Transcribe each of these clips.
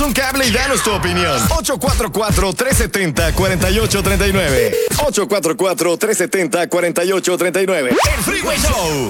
un cable y danos tu opinión. 844-370-4839. 844-370-4839. El Freeway Show.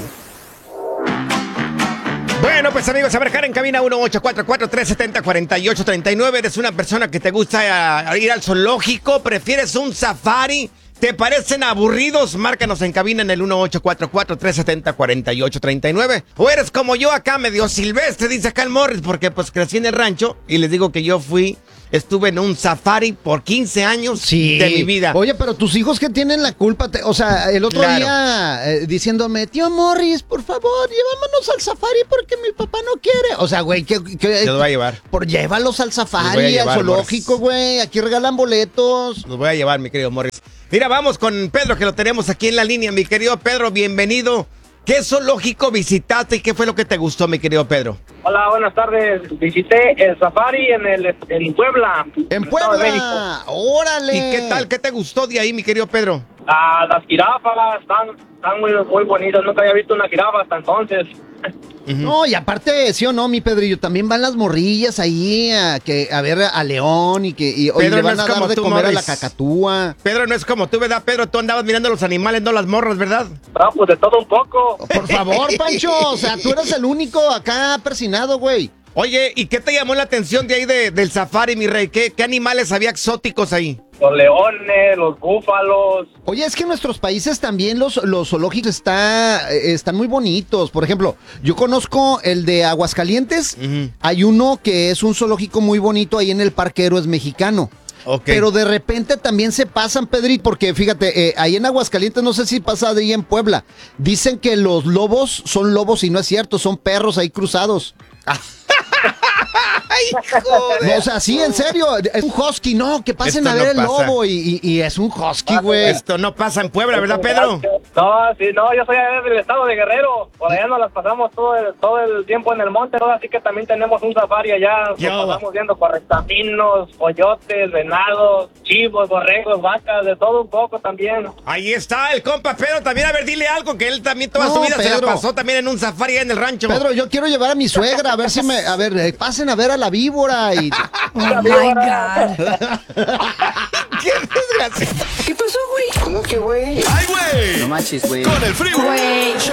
Bueno, pues amigos, a ver, en cabina 1-844-370-4839. ¿Eres una persona que te gusta ir al zoológico? ¿Prefieres un safari? ¿Te parecen aburridos? Márcanos en cabina en el 1-844-370-4839. O eres como yo acá, medio silvestre, dice acá el Morris, porque pues crecí en el rancho y les digo que yo estuve en un safari por 15 años de mi vida. Oye, pero tus hijos que tienen la culpa, o sea, el otro día diciéndome, tío Morris, por favor, llévanos al safari porque mi papá no quiere. O sea, güey, Te los voy a llevar. Llévalos al safari, al zoológico, güey. Aquí regalan boletos. Los voy a llevar, mi querido Morris. Mira, vamos con Pedro, que lo tenemos aquí en la línea. Mi querido Pedro, bienvenido. ¿Qué zoológico visitaste y qué fue lo que te gustó, mi querido Pedro? Hola, buenas tardes. Visité el safari en Puebla. En Puebla. Órale. ¿Y qué tal? ¿Qué te gustó de ahí, mi querido Pedro? Las jirafas están muy, muy bonitas. Nunca había visto una jirafa hasta entonces. No, y aparte, sí o no, mi Pedrillo, también van las morrillas ahí a ver a León y le van a dar de comer a la cacatúa. Pedro, no es como tú, ¿verdad, Pedro? Tú andabas mirando los animales, no las morras, ¿verdad? No, pues de todo un poco. Por favor, Pancho, o sea, tú eres el único acá persinado, güey. Oye, ¿y qué te llamó la atención de ahí del safari, mi rey? ¿Qué animales había exóticos ahí? Los leones, los búfalos. Oye, es que en nuestros países también los zoológicos están muy bonitos. Por ejemplo, yo conozco el de Aguascalientes. Hay uno que es un zoológico muy bonito ahí en el Parque Héroes Mexicano. Okay. Pero de repente también se pasan, Pedri, porque fíjate, ahí en Aguascalientes, no sé si pasa ahí en Puebla, dicen que los lobos son lobos y no es cierto, son perros ahí cruzados. Ay, no, o sea, sí, en serio, es un husky, no, que pasen a ver el lobo y es un husky, güey. Esto no pasa en Puebla, ¿verdad, Pedro? No, sí, no, yo soy del estado de Guerrero, por allá nos las pasamos todo el tiempo en el monte, ¿no? Así que también tenemos un safari allá, nos pasamos viendo correcaminos, coyotes, venados, chivos, borregos, vacas, de todo un poco también. Ahí está el compa Pedro, también, a ver, dile algo, que él también toda su vida Pedro se la pasó también en un safari en el rancho. Pedro, yo quiero llevar a mi suegra, a ver si pasen a ver a la víbora y... Oh my God. ¡Qué desgracia! ¿Qué pasó, güey? ¿Cómo que güey? ¡Ay, güey! No manches, güey. Con el Freeway Show.